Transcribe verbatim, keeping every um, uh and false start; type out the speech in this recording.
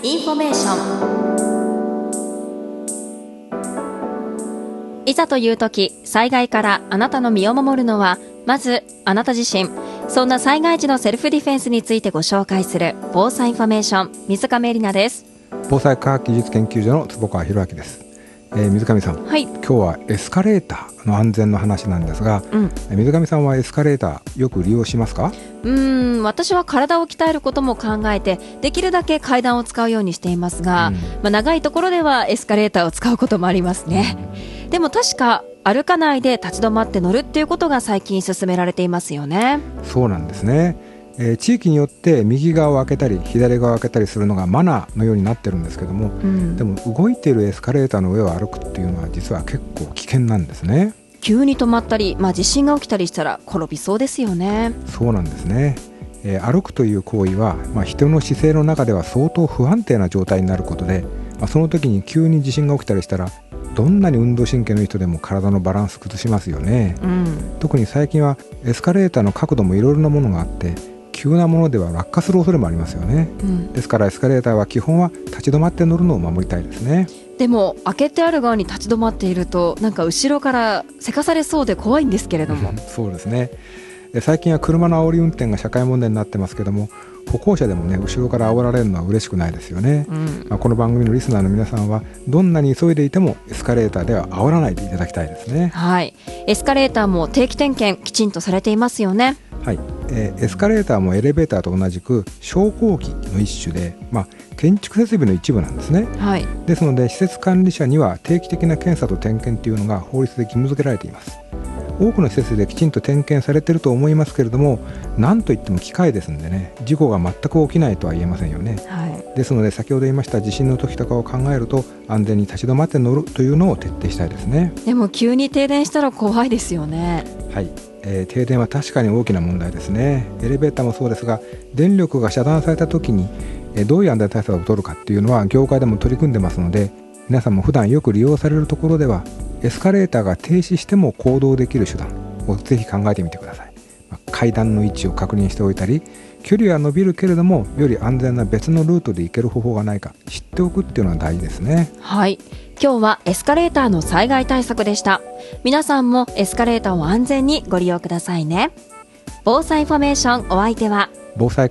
インフォメーション。いざという時、災害からあなたの身を守るのはまずあなた自身。そんな災害時のセルフディフェンスについてご紹介する防災インフォメーション、水上絵里奈です。 防災科学技術研究所の坪川博明です。えー、水上さん、 はい、 今日はエスカレーターの安全の話なんですが、うん、水上さんはエスカレーターよく利用しますか？ うーん私は体を鍛えることも考えてできるだけ階段を使うようにしていますが、うんまあ、長いところではエスカレーターを使うこともありますね、うん、でも確か歩かないで立ち止まって乗るっていうことが最近進められていますよね。 そうなんですね。えー、地域によって右側を開けたり左側を開けたりするのがマナーのようになってるんですけども、うん、でも動いているエスカレーターの上を歩くっていうのは実は結構危険なんですね。 急に止まったり、まあ、地震が起きたりしたら転びそうですよね。 そうなんですね。えー、歩くという行為は、まあ、人の姿勢の中では相当不安定な状態になることで、まあ、その時に急に地震が起きたりしたらどんなに運動神経のいい人でも体のバランス崩しますよね、うん、特に最近はエスカレーターの角度もいろいろなものがあって急なものでは落下する恐れもありますよね、うん、ですからエスカレーターは基本は立ち止まって乗るのを守りたいですね。 でも開けてある側に立ち止まっているとなんか後ろからせかされそうで怖いんですけれどもそうですね。最近は車の煽り運転が社会問題になってますけども、歩行者でもね後ろから煽られるのは嬉しくないですよね、うんまあ、この番組のリスナーの皆さんはどんなに急いでいてもエスカレーターでは煽らないでいただきたいですね。 はい、エスカレーターも定期点検きちんとされていますよね。 はい、えー、エスカレーターもエレベーターと同じく昇降機の一種で、まあ、建築設備の一部なんですね、はい、ですので施設管理者には定期的な検査と点検というのが法律で義務付けられています。多くの施設できちんと点検されていると思いますけれども、何といっても機械ですんでね事故が全く起きないとは言えませんよね、はい、ですので先ほど言いました地震の時とかを考えると安全に立ち止まって乗るというのを徹底したいですね。 でも急に停電したら怖いですよね。 はい、えー、停電は確かに大きな問題ですね。エレベーターもそうですが電力が遮断された時に、えー、どういう安全対策を取るかっていうのは業界でも取り組んでますので、皆さんも普段よく利用されるところではエスカレーターが停止しても行動できる手段をぜひ考えてみてください。まあ、階段の位置を確認しておいたり、距離は伸びるけれどもより安全な別のルートで行ける方法がないか知っておくっていうのは大事ですね。 はい、今日はエスカレーターの災害対策でした。皆さんもエスカレーターを安全にご利用くださいね。防災インフォメーション、お相手は防災